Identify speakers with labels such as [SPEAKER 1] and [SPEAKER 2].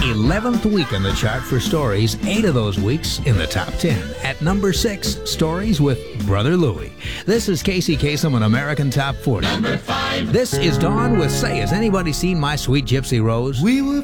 [SPEAKER 1] 11th week on the chart for stories, 8 of those weeks in the top 10. At number 6, Stories with Brother Louie. This is Casey Kasem on American Top 40.
[SPEAKER 2] Number 5.
[SPEAKER 1] This is Dawn with Say, Has Anybody Seen My Sweet Gypsy Rose?
[SPEAKER 3] We were